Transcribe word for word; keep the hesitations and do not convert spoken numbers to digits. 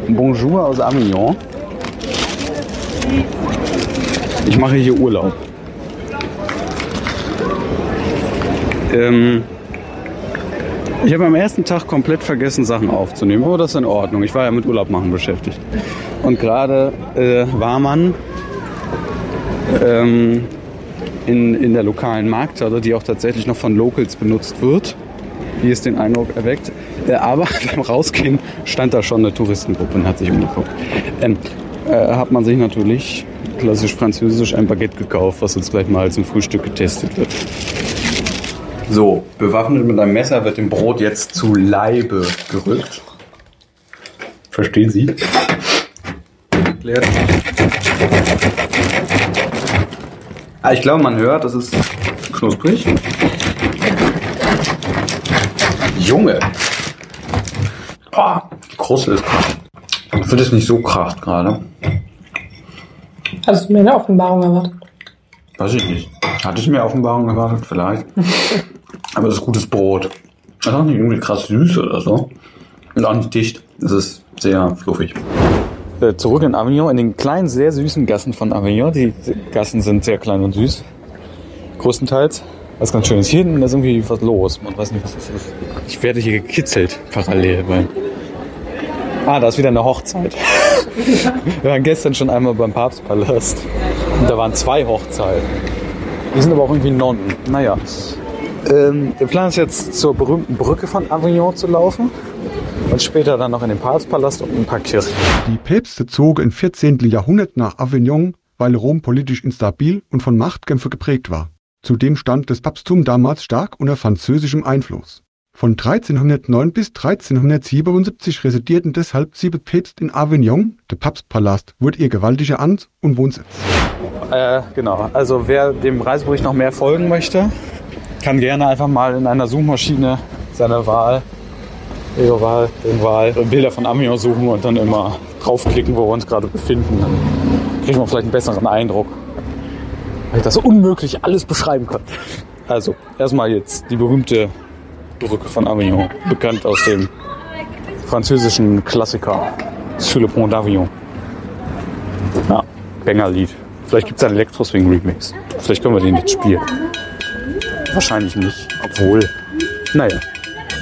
Bonjour aus Avignon. Ich mache hier Urlaub. Ähm, ich habe am ersten Tag komplett vergessen, Sachen aufzunehmen, aber das ist in Ordnung. Ich war ja mit Urlaub machen beschäftigt. Und gerade äh, war man ähm, in, in der lokalen Markthalle, die auch tatsächlich noch von Locals benutzt wird, wie es den Eindruck erweckt. Äh, aber beim Rausgehen stand da schon eine Touristengruppe und hat sich umgeguckt. Ähm, äh, hat man sich natürlich klassisch französisch ein Baguette gekauft, was jetzt gleich mal zum Frühstück getestet wird. So, bewaffnet mit einem Messer wird dem Brot jetzt zu Leibe gerückt. Verstehen Sie? Erklärt. Ah, ich glaube, man hört, das ist knusprig. Junge! Boah, die Kruste ist krass. Ich finde es nicht so kracht gerade. Hast du mir eine Offenbarung erwartet? Weiß ich nicht. Hatte ich mir Offenbarung erwartet? Vielleicht. Aber es ist gutes Brot. Es ist auch nicht irgendwie krass süß oder so. Und auch nicht dicht. Es ist sehr fluffig. Äh, zurück in Avignon, in den kleinen, sehr süßen Gassen von Avignon. Die Gassen sind sehr klein und süß. Größtenteils. Was ganz schön ist. Hier hinten ist irgendwie was los. Man weiß nicht, was das ist. Ich werde hier gekitzelt parallel. Weil ah, da ist wieder eine Hochzeit. Wir waren gestern schon einmal beim Papstpalast. Und da waren zwei Hochzeiten. Die sind aber auch irgendwie Nonnen. Naja. Ähm, der Plan ist jetzt zur berühmten Brücke von Avignon zu laufen. Und später dann noch in den Papstpalast und ein paar Kirchen. Die Päpste zogen im vierzehnten. Jahrhundert nach Avignon, weil Rom politisch instabil und von Machtkämpfen geprägt war. Zudem stand das Papsttum damals stark unter französischem Einfluss. Von dreizehnhundertneun bis dreizehnhundertsiebenundsiebzig residierten deshalb sieben Päpste in Avignon. Der Papstpalast wurde ihr gewaltiger Amts- und Wohnsitz. Äh, genau. Also wer dem Reisebericht noch mehr folgen möchte, kann gerne einfach mal in einer Suchmaschine seiner Wahl, ihre Wahl, den Wahl, Bilder von Avignon suchen und dann immer draufklicken, wo wir uns gerade befinden. Dann kriegt man vielleicht einen besseren Eindruck, weil ich das so unmöglich alles beschreiben kann. Also, erstmal jetzt die berühmte Brücke von Avignon, bekannt aus dem französischen Klassiker Sur le Pont d'Avignon. Ja, Banger-Lied. Vielleicht gibt es einen Elektro-Swing-Remix. Vielleicht können wir den jetzt spielen. Wahrscheinlich nicht, obwohl, naja.